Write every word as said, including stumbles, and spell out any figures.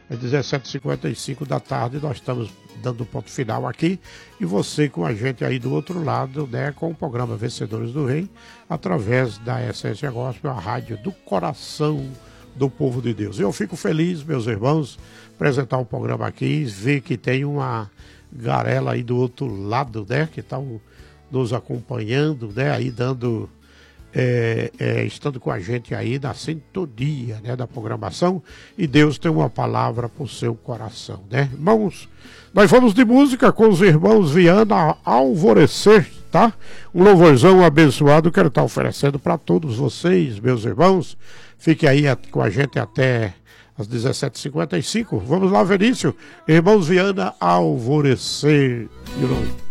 às dezessete e cinquenta e cinco da tarde, nós estamos dando o ponto final aqui, e você com a gente aí do outro lado, né, com o programa Vencedores do Rei, através da Essência Gospel, a rádio do coração do povo de Deus. Eu fico feliz, meus irmãos, apresentar o programa aqui, ver que tem uma garela aí do outro lado, né, que estão nos acompanhando, né, aí dando, é, é, estando com a gente aí na sintonia, né, da programação, e Deus tem uma palavra para o seu coração, né, irmãos. Nós vamos de música com os irmãos Viana Alvorecer, tá? Um louvorzão abençoado que ele está oferecendo para todos vocês, meus irmãos. Fique aí com a gente até às dezessete e cinquenta e cinco. Vamos lá, Verício. Irmãos Viana Alvorecer. You know.